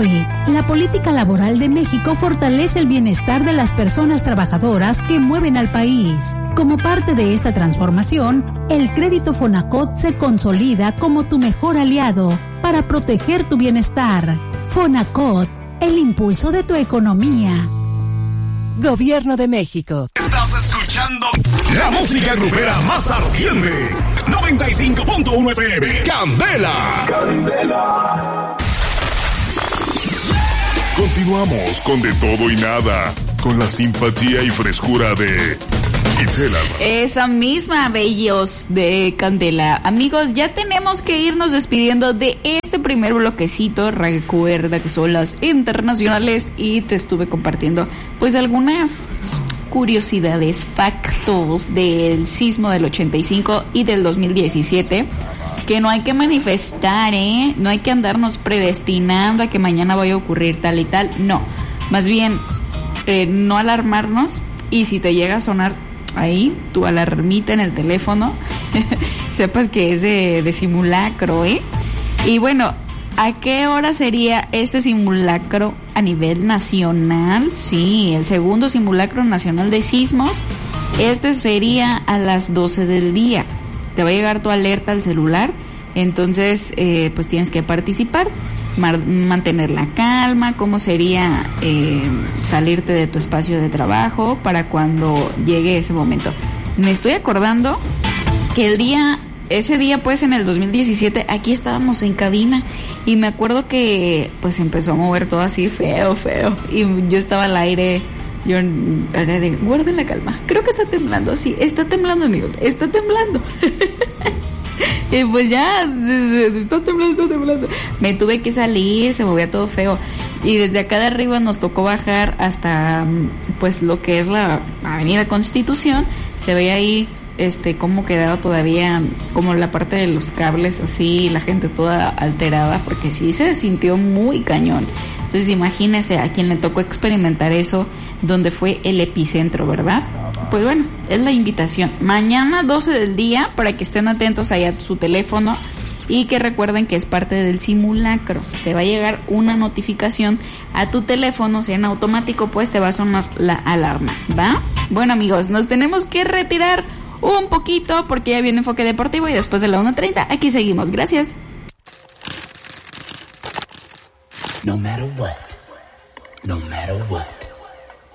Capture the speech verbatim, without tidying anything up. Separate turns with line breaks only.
Hoy, la política laboral de México fortalece el bienestar de las personas trabajadoras que mueven al país. Como parte de esta transformación, el crédito Fonacot se consolida como tu mejor aliado para proteger tu bienestar. Fonacot, el impulso de tu economía. Gobierno de México.
Estás escuchando la música grupera más ardiente. noventa y cinco punto uno F M. Candela. Candela. Continuamos con De Todo y Nada, con la simpatía y frescura de Itzel Alba.
Esa misma, bellos de Candela. Amigos, ya tenemos que irnos despidiendo de este primer bloquecito. Recuerda que son las internacionales y te estuve compartiendo pues algunas curiosidades, factos del sismo del ochenta y cinco y del dos mil diecisiete. Que no hay que manifestar, ¿eh? No hay que andarnos predestinando a que mañana vaya a ocurrir tal y tal. No, más bien eh, no alarmarnos. Y si te llega a sonar ahí tu alarmita en el teléfono, sepas que es de, de simulacro, ¿eh? Y bueno, ¿a qué hora sería este simulacro a nivel nacional? Sí, el segundo simulacro nacional de sismos. Este sería a las doce del día. Te va a llegar tu alerta al celular, entonces eh, pues tienes que participar, mar- mantener la calma. ¿Cómo sería eh, salirte de tu espacio de trabajo para cuando llegue ese momento? Me estoy acordando que el día, ese día pues en el dos mil diecisiete, aquí estábamos en cabina y me acuerdo que pues empezó a mover todo así feo, feo, y yo estaba al aire. Yo era de, guarden la calma, creo que está temblando, sí, está temblando, amigos, está temblando. Y pues ya, está temblando, está temblando. Me tuve que salir, se movía todo feo. Y desde acá de arriba nos tocó bajar hasta, pues, lo que es la Avenida Constitución. Se veía ahí, este, cómo quedaba todavía, como la parte de los cables así, la gente toda alterada, porque sí se sintió muy cañón. Entonces imagínese a quien le tocó experimentar eso, donde fue el epicentro, ¿verdad? Pues bueno, es la invitación. Mañana doce del día, para que estén atentos ahí a su teléfono y que recuerden que es parte del simulacro. Te va a llegar una notificación a tu teléfono, si en automático pues te va a sonar la alarma, ¿va? Bueno, amigos, nos tenemos que retirar un poquito porque ya viene Enfoque Deportivo y después de la una treinta aquí seguimos. Gracias.
No matter what, no matter what.